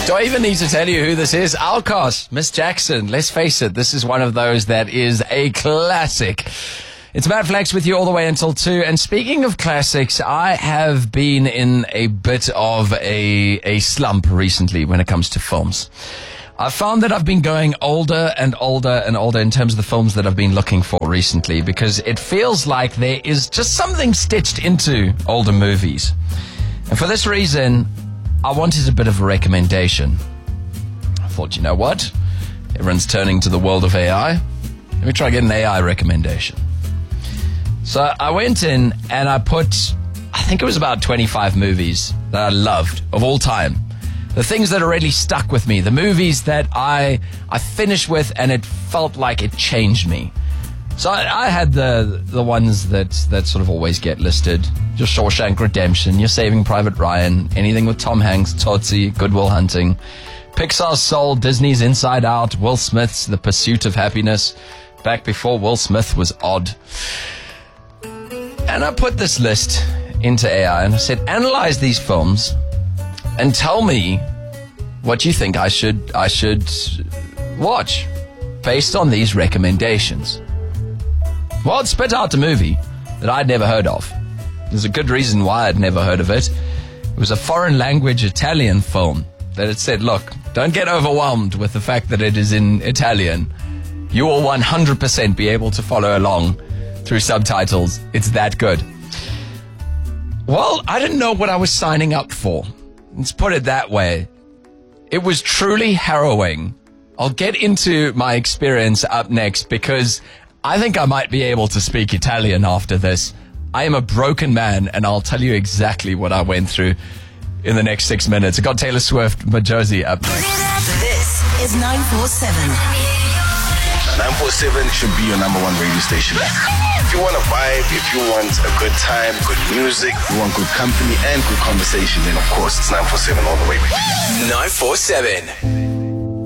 Do I even need to tell you who this is? Outcast, Miss Jackson. Let's face it, this is one of those that is a classic. It's Matt Flex with you all the way until 2. And speaking of classics, I have been in a bit of a slump recently when it comes to films. I've found that I've been going older and older and older in terms of the films that I've been looking for recently, because it feels like there is just something stitched into older movies. And for this reason, I wanted a bit of a recommendation. I thought, you know what? Everyone's turning to the world of AI. Let me try and get an AI recommendation. So I went in and I think it was about 25 movies that I loved of all time. The things that are really stuck with me. The movies that I finished with and it felt like it changed me. So I had the ones that sort of always get listed. Your Shawshank Redemption, Your Saving Private Ryan, anything with Tom Hanks, Tootsie, Good Will Hunting, Pixar's Soul, Disney's Inside Out, Will Smith's The Pursuit of Happiness, back before Will Smith was odd. And I put this list into AI and I said, analyze these films and tell me what you think I should watch based on these recommendations. Well, it spit out a movie that I'd never heard of. There's a good reason why I'd never heard of it. It was a foreign language Italian film that it said, look, don't get overwhelmed with the fact that it is in Italian. You will 100% be able to follow along through subtitles. It's that good. Well, I didn't know what I was signing up for. Let's put it that way. It was truly harrowing. I'll get into my experience up next because I think I might be able to speak Italian after this. I am a broken man, and I'll tell you exactly what I went through in the next 6 minutes. I got Taylor Swift, Majosi up next. This is 947. 947 should be your number one radio station. If you want a vibe, if you want a good time, good music, you want good company and good conversation, then of course it's 947 all the way. 947.